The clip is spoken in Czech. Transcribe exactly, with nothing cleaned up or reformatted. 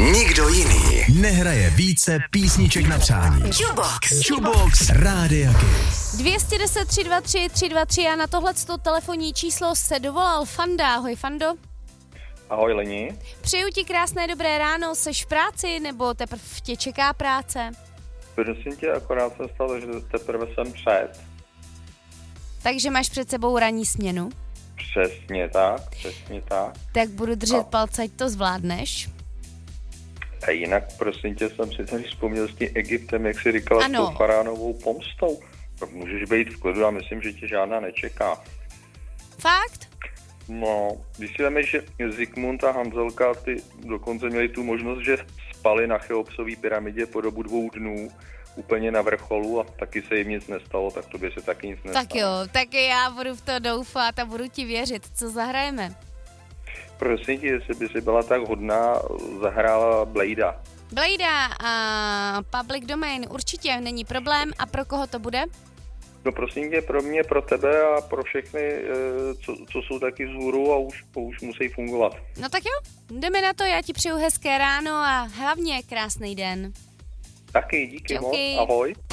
Nikdo jiný nehraje více písniček na přání. Jukebox. Jukebox Rádia Kiss. dvě stě deset tři sta dvacet tři tři sta dvacet tři a na tohleto telefonní číslo se dovolal Fanda. Ahoj Fando. Ahoj Leni. Přeju ti krásné dobré ráno, seš v práci nebo teprve tě čeká práce? Prosím tě, akorát jsem stal, že teprve jsem před. Takže máš před sebou ranní směnu? Přesně tak, přesně tak. Tak budu držet No. palce, ať to zvládneš. A jinak, prosím tě, jsem si tady vzpomněl s tím Egyptem, jak jsi říkala, Ano. s tou faránovou pomstou. Tak můžeš být v klidu, já myslím, že tě žádná nečeká. Fakt? No, když si vemeš, že Zikmund a Hanzelka ty dokonce měli tu možnost, že spali na Cheopsové pyramidě po dobu dvou dnů, úplně na vrcholu a taky se jim nic nestalo, tak tobě se taky nic nestalo. Tak jo, tak já budu v to doufat a budu ti věřit. Co zahrajeme? Prosím tě, jestli by si byla tak hodná, zahrála Bladea. Bladea a Public Domain určitě není problém. A pro koho to bude? No prosím tě, pro mě, pro tebe a pro všechny, co, co jsou taky vzhůru a už, už musí fungovat. No tak jo, jdeme na to, já ti přeju hezké ráno a hlavně krásný den. Taky, díky moc, Čauky. ahoj.